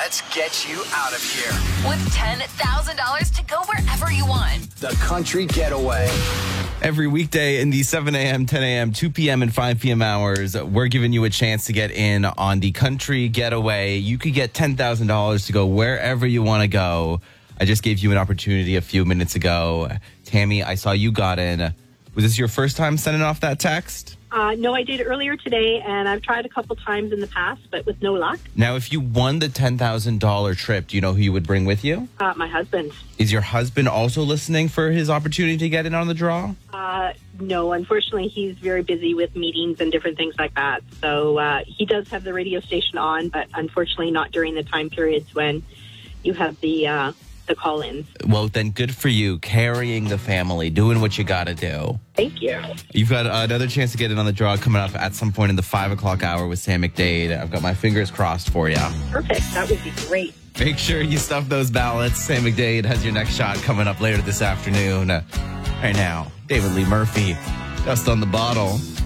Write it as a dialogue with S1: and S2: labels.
S1: Let's get you out of here.
S2: With $10,000 to go wherever you want.
S1: The Country Getaway.
S3: Every weekday in the 7 a.m., 10 a.m., 2 p.m., and 5 p.m. hours, we're giving you a chance to get in on the Country Getaway. You could get $10,000 to go wherever you want to go. I just gave you an opportunity a few minutes ago. Tammy, I saw you got in. Was this your first time sending off that text?
S4: No, I did earlier today, and I've tried a couple times in the past, but with no luck.
S3: Now, if you won the $10,000 trip, do you know who you would bring with you?
S4: My husband.
S3: Is your husband also listening for his opportunity to get in on the draw?
S4: No, unfortunately, he's very busy with meetings and different things like that. So he does have the radio station on, but unfortunately not during the time periods when you have the call-ins.
S3: Well, then good for you, carrying the family, doing what you got to do.
S4: Thank you.
S3: You've got another chance to get in on the draw coming up at some point in the 5 o'clock hour with Sam McDade. I've got my fingers crossed for you.
S4: Perfect. That would be great.
S3: Make sure you stuff those ballots. Sam McDade has your next shot coming up later this afternoon. Right now, David Lee Murphy, Dust on the Bottle.